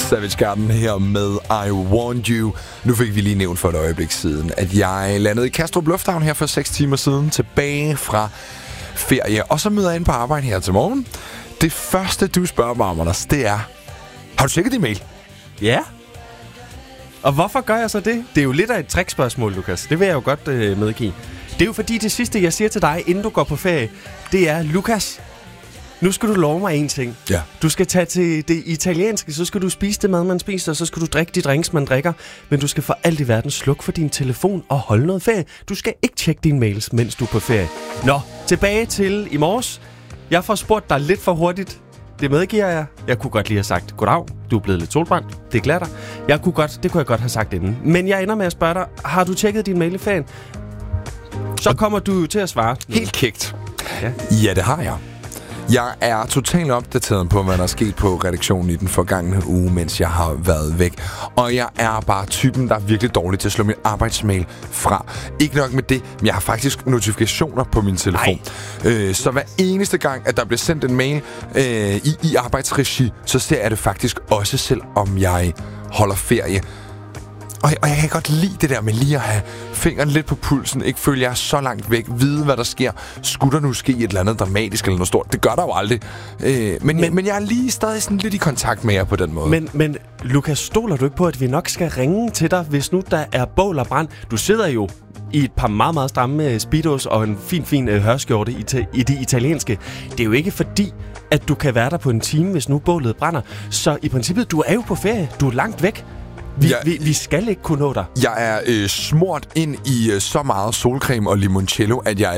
Savage Garden her med I Want You. Nu fik vi lige nævnt for et øjeblik siden, at jeg landede i Kastrup Lufthavn her for 6 timer siden, tilbage fra ferie. Og så møder jeg ind på arbejde her til morgen. Det første, du spørger mig om, Anders, det er: har du tjekket din mail? Ja. Og hvorfor gør jeg så det? Det er jo lidt af et trickspørgsmål, Lukas. Det vil jeg jo godt medgive. Det er jo fordi, det sidste, jeg siger til dig, inden du går på ferie, det er: Lukas, nu skal du love mig en ting. Ja. Du skal tage til det italienske, så skal du spise det mad, man spiser, og så skal du drikke de drinks, man drikker. Men du skal for alt i verden slukke for din telefon og holde noget ferie. Du skal ikke tjekke dine mails, mens du er på ferie. Nå, tilbage til i morges. Jeg får spurgt dig lidt for hurtigt. Det medgiver jeg. Jeg kunne godt lige have sagt: goddag, du er blevet lidt solbrændt. Det glæder dig. Det kunne jeg godt have sagt inden. Men jeg ender med at spørge dig: har du tjekket din mail i ferien? Så kommer du til at svare. Helt kægt. Ja, det har jeg. Jeg er totalt opdateret på, hvad der er sket på redaktionen i den forgangne uge, mens jeg har været væk. Og jeg er bare typen, der er virkelig dårlig til at slå min arbejdsmail fra. Ikke nok med det, men jeg har faktisk notifikationer på min telefon. Så hver eneste gang, at der bliver sendt en mail i arbejdsregi, så ser jeg det faktisk også, selv om jeg holder ferie. Og jeg kan godt lide det der med lige at have fingeren lidt på pulsen, ikke føle jeg er så langt væk, vide hvad der sker. Skulle der nu ske et eller andet dramatisk eller noget stort? Det gør der jo aldrig. Men jeg er lige stadig sådan lidt i kontakt med jer på den måde. Men Lukas, stoler du ikke på, at vi nok skal ringe til dig, hvis nu der er bål og brand? Du sidder jo i et par meget, meget stramme speedos og en fin hørskjorte i det italienske. Det er jo ikke fordi, at du kan være der på en time, hvis nu bålet brænder. Så i princippet, du er jo på ferie. Du er langt væk. Vi skal ikke kunne nå dig. Jeg er smurt ind i så meget solcreme og limoncello, at jeg